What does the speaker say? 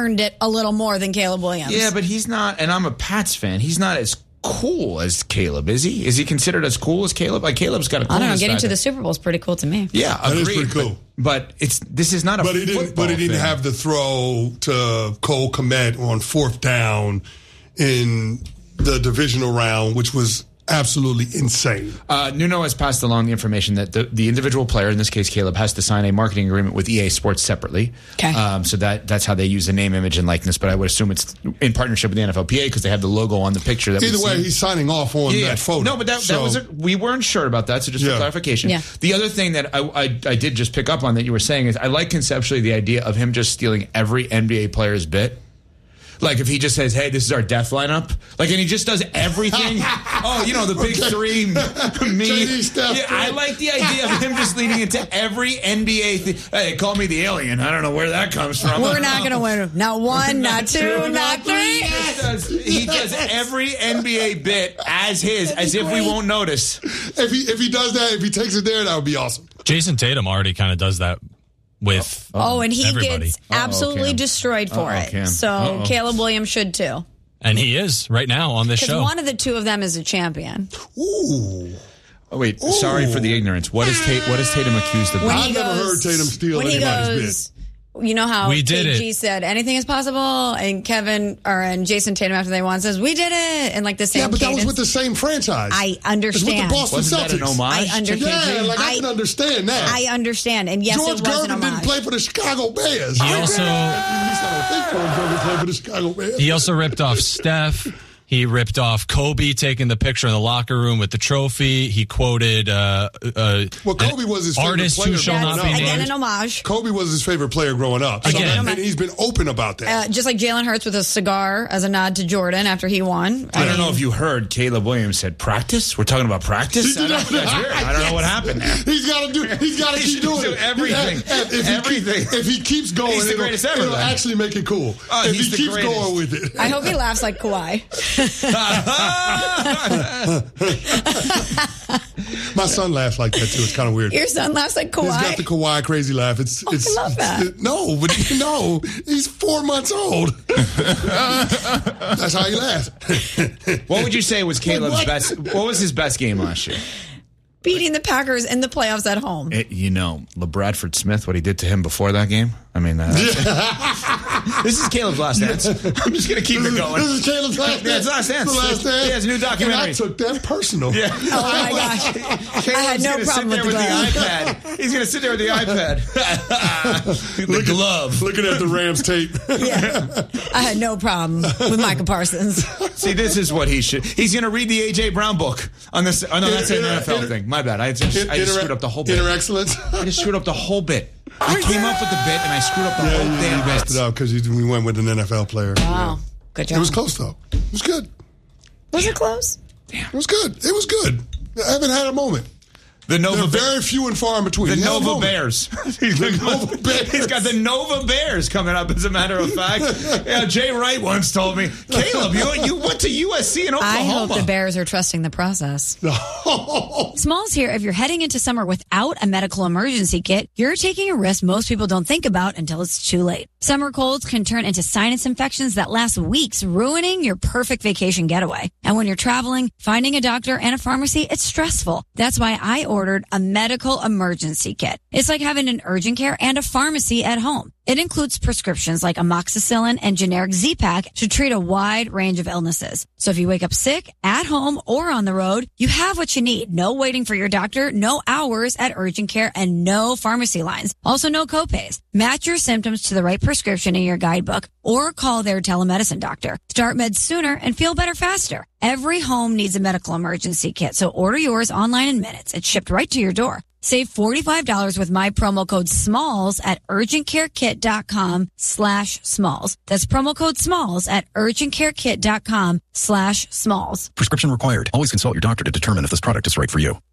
earned it a little more than Caleb Williams. Yeah, but he's not, and I'm a Pats fan, he's not as cool as Caleb, is he? Is he considered as cool as Caleb? Like, Caleb's got a cool. I don't know, getting to the Super Bowl is pretty cool to me. Yeah, that is pretty cool. But this is not a football But he didn't thing. have the throw to Cole Kmet on 4th down in the divisional round, which was absolutely insane. Nuno has passed along the information that the individual player, in this case Caleb, has to sign a marketing agreement with EA Sports separately. Okay. So that's how they use the name, image, and likeness. But I would assume it's in partnership with the NFLPA because they have the logo on the picture. Either way, he's signing off on that photo. No, but that was we weren't sure about that. So just for clarification, the other thing that I did just pick up on that you were saying is I like conceptually the idea of him just stealing every NBA player's bit. Like if he just says, "Hey, this is our death lineup," like, and he just does everything. The big three, me. Yeah, I like the idea of him just leading into every NBA thing. Hey, call me the alien. I don't know where that comes from. We're not going to win. Not one, not two, not three. He does every NBA bit as if we won't notice. If he does that, if he takes it there, that would be awesome. Jason Tatum already kind of does that with and he everybody. gets absolutely destroyed for it. Cam. So Caleb Williams should too. And he is right now on this show. Because one of the two of them is a champion. Ooh. Oh, wait, sorry for the ignorance. What is Tatum accused of? I've never heard Tatum steal anybody's bit. You know how we did KG said anything is possible, and Jason Tatum after they won says we did it, and like the same. Yeah, but cadence. that was with the same franchise. I understand. It's with the Boston Wasn't Celtics. that an homage? I understand. Yeah, I can understand that. I understand, and yes, George it was an Gervin homage. didn't play for the Chicago Bears. He also played for the Chicago Bears. He also ripped off Steph. He ripped off Kobe taking the picture in the locker room with the trophy. He quoted Kobe was his favorite artist player who shall not be Again, named. an homage. Kobe was his favorite player growing up. Again. And he's been open about that. Just like Jalen Hurts with a cigar as a nod to Jordan after he won. I don't know if you heard Caleb Williams said practice. We're talking about practice. That's weird. I don't know what happened there. He's got to keep doing it. Everything. If he keeps going, He's the greatest ever, it'll then. actually make it cool. If he's he the keeps greatest. going with it. I hope he laughs like Kawhi. My son laughs like that too. It's kind of weird. Your son laughs like Kawhi. He's got the Kawhi crazy laugh. I love that. No, he's 4 months old. That's how he laughs. What would you say was Caleb's best? What was his best game last year? Beating the Packers in the playoffs at home. LeBradford Smith, what he did to him before that game. I mean, this is Caleb's last dance. I'm just going to keep it going. This is Caleb's last dance. Yeah, it's last dance. The last dance. Yeah, it's a new documentary. And I took that personal. Yeah. Oh my gosh. Caleb's I had no gonna problem sit there with the glove. iPad. He's going to sit there with the iPad. The glove. Looking at the Rams tape. Yeah. I had no problem with Micah Parsons. See, this is what he should. He's going to read the A.J. Brown book on this. Oh, no, that's an NFL thing. My bad. I just screwed up the whole bit. Inner excellence. I just screwed up the whole bit. I came up with the bit and I screwed up the whole damn You messed it up because we went with an NFL player. Wow. Good job. It was close, though. It was good. Was it close? It was good. It was good. I haven't had a moment. The Nova They're very few and far in between. The Nova Bears. He's got the Nova Bears coming up, as a matter of fact. Yeah, Jay Wright once told me, Caleb, you went to USC in Oklahoma. I hope the Bears are trusting the process. Smalls here. If you're heading into summer without a medical emergency kit, you're taking a risk most people don't think about until it's too late. Summer colds can turn into sinus infections that last weeks, ruining your perfect vacation getaway. And when you're traveling, finding a doctor and a pharmacy, it's stressful. That's why I ordered a medical emergency kit. It's like having an urgent care and a pharmacy at home. It includes prescriptions like amoxicillin and generic Z-Pak to treat a wide range of illnesses. So if you wake up sick, at home, or on the road, you have what you need. No waiting for your doctor, no hours at urgent care, and no pharmacy lines. Also no copays. Match your symptoms to the right prescription in your guidebook or call their telemedicine doctor. Start meds sooner and feel better faster. Every home needs a medical emergency kit, so order yours online in minutes. It's shipped right to your door. Save $45 with my promo code SMALLS at urgentcarekit.com/smalls. That's promo code SMALLS at urgentcarekit.com/smalls. Prescription required. Always consult your doctor to determine if this product is right for you.